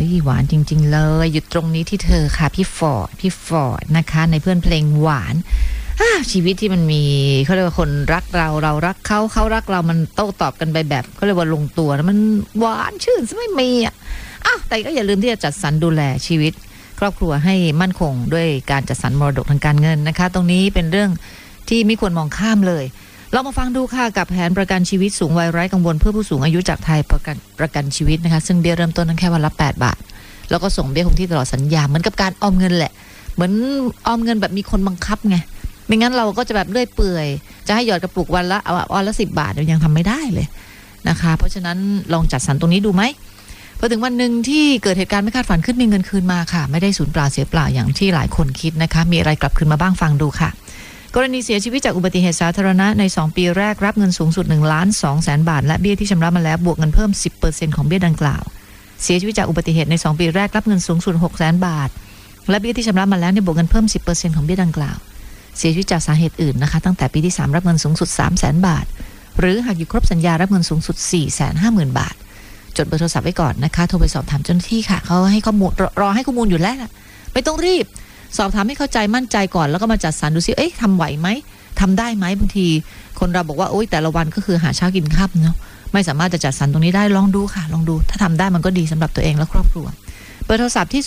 หวานจริงๆเลยอยู่ตรงนี้ที่เธอค่ะพี่ฟอร์ดนะคะในเพื่อนเพลงหวานชีวิตที่มันมีเขาเรียกว่าคนรักเรารักเขารักเรามันโต้ตอบกันไปแบบเขาเรียกว่าลงตัวนะมันหวานชื่นไม่มีแต่ก็อย่าลืมที่จะจัดสรรดูแลชีวิตครอบครัวให้มั่นคงด้วยการจัดสรรมรดกทางการเงินนะคะตรงนี้เป็นเรื่องที่ไม่ควรมองข้ามเลยเรามาฟังดูค่ะกับแผนประกันชีวิตสูงวัยไร้กังวลเพื่อผู้สูงอายุจากไทยประกันชีวิตนะคะซึ่งเบี้ยเริ่มต้นนั้นแค่วันละ8 บาทแล้วก็ส่งเบี้ยคงที่ตลอดสัญญาเหมือนกับการออมเงินแหละเหมือนออมเงินแบบมีคนบังคับไงไม่งั้นเราก็จะแบบเลื่อยเปื่อยจะให้หยอดกระปุกวันละ10 บาทยังทำไม่ได้เลยนะคะเพราะฉะนั้นลองจัดสรรตรงนี้ดูไหมพอถึงวันหนึ่งที่เกิดเหตุการณ์ไม่คาดฝันขึ้นมีเงินคืนมาค่ะไม่ได้สูญเปล่าเสียเปล่าอย่างที่หลายคนคิดนะคะมีอะไรกลับคืนมาบ้างฟังดูค่ะกรณีเสียชีวิตจากอุบัติเหตุสาธารณะใน2 ปีแรกรับเงินสูงสุด1,200,000 บาทและเบี้ยที่ชำระมาแล้วบวกเงินเพิ่ม 10% ของเบี้ยดังกล่าวเสียชีวิตจากอุบัติเหตุใน2 ปีแรกรับเงินสูงสุด600,000 บาทและเบี้ยที่ชำระมาแล้วบวกเงินเพิ่ม 10% ของเบี้ยดังกล่าวเสียชีวิตจากสาเหตุอื่นนะคะตั้งแต่ปีที่3รับเงินสูงสุด 300,000 บาทหรือหากอยู่ครบสัญญารับเงินสูงสุด 450,000 บาทจดเบอร์โทรศัพท์ไว้ก่อนนะคะโทรไปสอบถามเจ้าหน้าที่ค่ะเขาให้ข้อมูลรอให้ข้อมูลอยู่แล้วไม่ต้องรีบสอบถามให้เข้าใจมั่นใจก่อนแล้วก็มาจัดสรรดูซิทำไหวไหมทำได้ไหมบางทีคนเราบอกว่าแต่ละวันก็คือหาเช้ากินค่ำเนาะไม่สามารถจะจัดสรรตรงนี้ได้ลองดูค่ะลองดูถ้าทำได้มันก็ดีสำหรับตัวเองและครอบครัวเบอร์โทรศัพท์ที่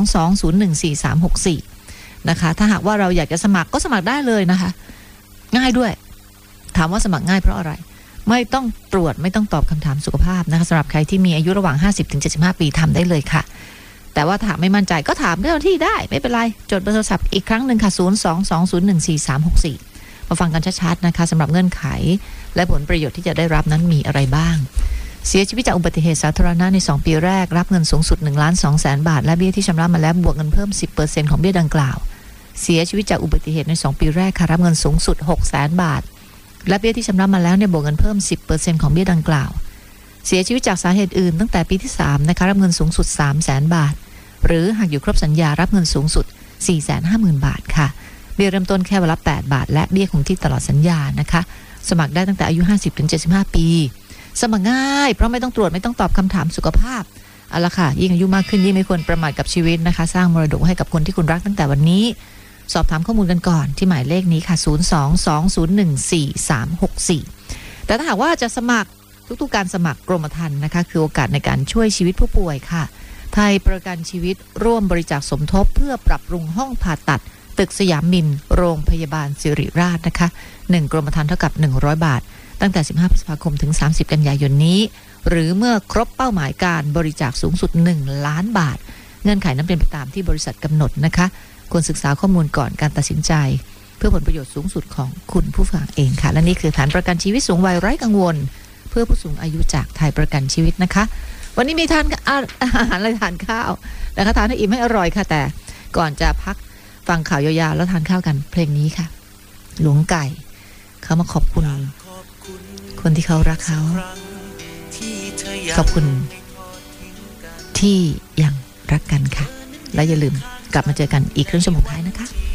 022014364นะคะถ้าหากว่าเราอยากจะสมัครก็สมัครได้เลยนะคะง่ายด้วยถามว่าสมัครง่ายเพราะอะไรไม่ต้องตรวจไม่ต้องตอบคำถามสุขภาพนะคะสำหรับใครที่มีอายุระหว่าง 50-75 ปีทำได้เลยค่ะแต่ว่าถามไม่มั่นใจก็ถามเจ้าหน้าที่ได้ไม่เป็นไรจดเบอร์โทรศัพท์อีกครั้งหนึ่งค่ะ022014364มาฟังกันชัดๆนะคะสำหรับเงื่อนไขและผลประโยชน์ที่จะได้รับนั้นมีอะไรบ้างเสียชีวิตจากอุบัติเหตุสาธารณะใน2 ปีแรกรับเงินสูงสุด1,200,000 บาทและเบี้ยที่ชำระมาแล้วบวกเงินเพิ่ม 10% ของเบี้ยดังกล่าวเสียชีวิตจากอุบัติเหตุใน2 ปีแรกค่ะรับเงินสูงสุด600,000 บาทและเบี้ยที่ชำระมาแล้วบวกเงินเพิ่ม 10% ของเบี้ยดังกล่าวเสียชีวิตจากสาเหตุอื่นตั้งแต่ปีที่3นะคะรับเงินสูงสุด 300,000 บาทหรือหากอยู่ครบสัญญารับเงินสูงสุด 450,000 บาทค่ะเบี้ยเริ่มต้นแค่วันละ8 บาทและเบี้ยคงที่ตลอดสัญญานะคะสมัครได้ตั้งแต่อายุ 50-75 ปีสมัครง่ายเพราะไม่ต้องตรวจไม่ต้องตอบคำถามสุขภาพเอาละค่ะยิ่งอายุมากขึ้นยิ่งไม่ควรประมาทกับชีวิตนะคะสร้างมรดกให้กับคนที่คุณรักตั้งแต่วันนี้สอบถามข้อมูลกันก่อนที่หมายเลขนี้ค่ะ022014364แต่ถ้าหากว่าจะสมัครทุกๆการสมัครกรมธรรม์นะคะคือโอกาสในการช่วยชีวิตผู้ป่วยค่ะไทยประกันชีวิตร่วมบริจาคสมทบเพื่อปรับปรุงห้องผ่าตัดตึกสยามมินโรงพยาบาลสิริราชนะคะ1กรมธรรม์เท่ากับ100 บาทตั้งแต่15 พฤษภาคมถึง30 กันยายนนี้หรือเมื่อครบเป้าหมายการบริจาคสูงสุด1 ล้านบาทเงื่อนไขนั้นเป็นไปตามที่บริษัทกำหนดนะคะควรศึกษาข้อมูลก่อนการตัดสินใจเพื่อผลประโยชน์สูงสุดของคุณผู้ฟังเองค่ะและนี่คือฐานประกันชีวิตสูงวัยไร้กังวลเพื่อผู้สูงอายุจากไทยประกันชีวิตนะคะวันนี้มีทานอาหารอะไรทานข้าวนะคะทานให้อิ่มให้อร่อยค่ะแต่ก่อนจะพักฟังข่าวยาวๆแล้วทานข้าวกันเพลงนี้ค่ะหลวงไก่เขามาขอบคุณคนที่เขารักเขาขอบคุณที่ยังรักกันค่ะและอย่าลืมกลับมาเจอกันอีกครึ่งชั่วโมงท้ายนะคะ